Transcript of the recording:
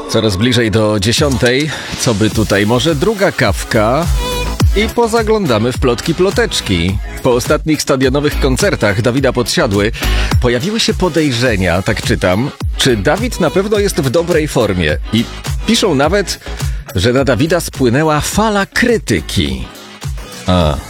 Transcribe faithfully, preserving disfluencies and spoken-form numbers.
Coraz bliżej do dziesiątej, co by tutaj, może druga kawka i pozaglądamy w plotki ploteczki. Po ostatnich stadionowych koncertach Dawida Podsiadły pojawiły się podejrzenia, tak czytam, czy Dawid na pewno jest w dobrej formie i piszą nawet, że na Dawida spłynęła fala krytyki. A...